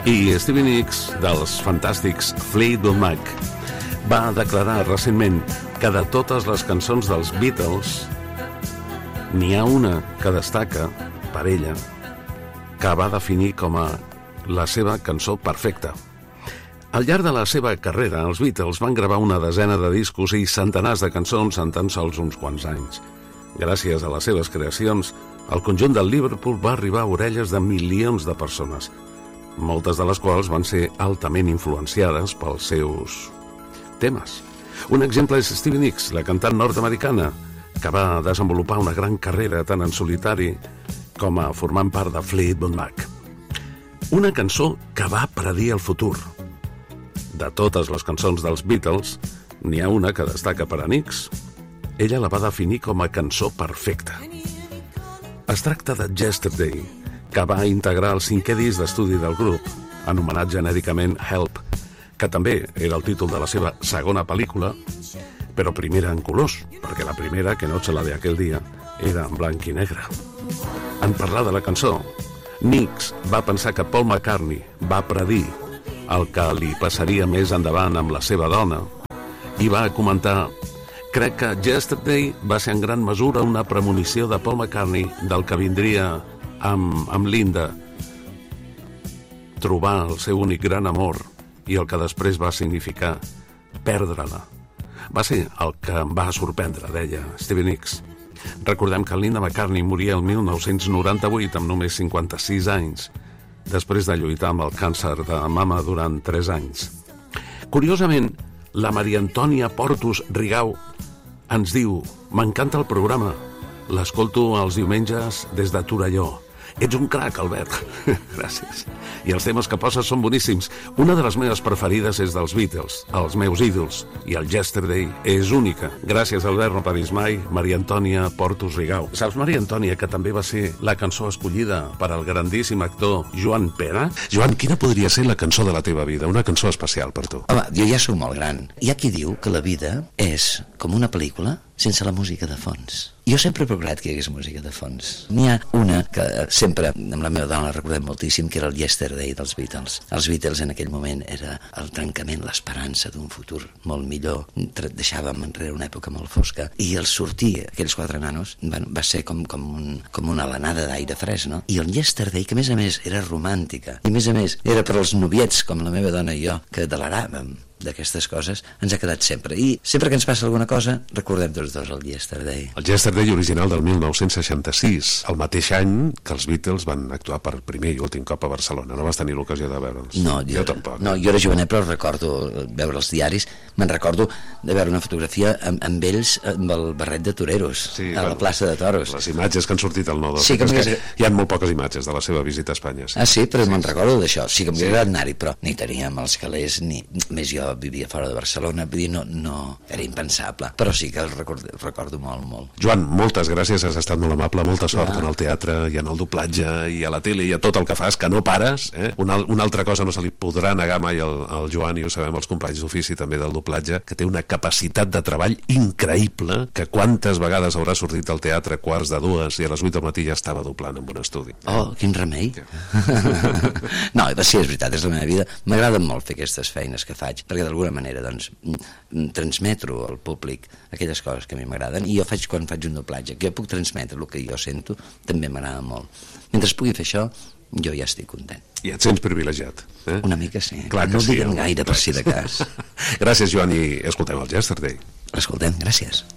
I Stevie Nicks, dels fantàstics Fleetwood Mac, va declarar recentment que de totes les cançons dels Beatles n'hi ha una que destaca per ella, que va definir com a la seva cançó perfecta. Al llarg de la seva carrera, els Beatles van gravar una desena de discos i centenars de cançons en tan sols uns quants anys. Gràcies a les seves creacions, el conjunt del Liverpool va arribar a orelles de milions de persones, moltes de les quals van ser altament influenciades pels seus temes. Un exemple és Stevie Nicks, la cantant nord-americana, que va desenvolupar una gran carrera tant en solitari com a formant part de Fleetwood Mac. Una cançó que va predir el futur. De totes les cançons dels Beatles, n'hi ha una que destaca per a Nicks. Ella la va definir com a cançó perfecta. Es tracta de Yesterday, que va integrar el 5è disc d'estudi del grup, anomenat genèricament Help, que també era el títol de la seva segona pel·lícula, però primera en colors, perquè la primera, que noche la de aquel día, era en blanc i negre. En parlar de la cançó, Nicks va pensar que Paul McCartney va predir el que li passaria més endavant amb la seva dona i va comentar: crec que Yesterday va ser en gran mesura una premonició de Paul McCartney del que vindria amb Linda, trobar el seu únic gran amor i el que després va significar perdre-la. Va ser el que em va sorprendre, deia Stevie Nicks. Recordem que Linda McCartney moria el 1998 amb només 56 anys, després de lluitar amb el càncer de mama durant 3 anys. Curiosament, la Maria Antònia Portus Rigau ens diu: m'encanta el programa, l'escolto els diumenges des de Torelló. Ets un crac, Albert. Gràcies. I els temes que poses són boníssims. Una de les meves preferides és dels Beatles, els meus ídols, i el Yesterday és única. Gràcies, Albert, no paris mai. Maria Antònia Portus Rigau. Saps, Maria Antònia, que també va ser la cançó escollida per al grandíssim actor Joan Pera? Joan, quina podria ser la cançó de la teva vida? Una cançó especial per tu. Home, jo ja soc molt gran. Hi ha qui diu que la vida és com una pel·lícula sense la música de fons. Jo sempre he procurat que hi hagués música de fons. N'hi ha una que sempre, amb la meva dona la recordem moltíssim, que era el Yesterday dels Beatles. Els Beatles en aquell moment era el trencament, l'esperança d'un futur molt millor. Deixàvem enrere una època molt fosca. I el sortir, aquells 4 nanos, va ser com una alenada d'aire fresc, no? I el Yesterday, que a més era romàntica, i a més era per als noviets, com la meva dona i jo, que deleràvem d'aquestes coses, ens ha quedat sempre. I sempre que ens passa alguna cosa, recordem tots dos el Yesterday. El Yesterday original del 1966, el mateix any que els Beatles van actuar per primer i últim cop a Barcelona. No vas tenir l'ocasió de veure'ls? No, jo tampoc. No, jo era jovenet, però recordo veure els diaris. Me'n recordo de veure una fotografia amb ells amb el barret de toreros, sí, a la plaça de Toros. Les imatges que han sortit al 9 sí, que hi ha molt poques imatges de la seva visita a Espanya. Sí. Ah, sí? Però me'n recordo d'això. Sí que m'hauria agradat anar-hi, però ni teníem els calés, ni més jo vivia fora de Barcelona, vull dir, no, era impensable, però sí que el recordo molt. Joan, moltes gràcies, has estat molt amable, molta sort en el teatre i en el doblatge i a la tele i a tot el que fas, que no pares, Una altra cosa no se li podrà negar mai al Joan, i ho sabem els companys d'ofici també del doblatge, que té una capacitat de treball increïble, que quantes vegades haurà sortit al teatre a 1:45 i a les 8 del matí ja estava doblant en un estudi. Oh, quin remei. No, sí, és veritat, és la meva vida. M'agrada molt fer aquestes feines que faig, perquè d'alguna manera doncs, transmeto al públic aquelles coses que a mi m'agraden, i jo quan faig un doblatge que jo puc transmetre el que jo sento, també m'agrada molt. Mentre pugui fer això, jo ja estic content. I et sents privilegiat, Una mica sí. Clar que no sí, ho diguem gaire, per si de cas. Gràcies, Joan, i escoltem el Yesterday. L'escoltem, gràcies.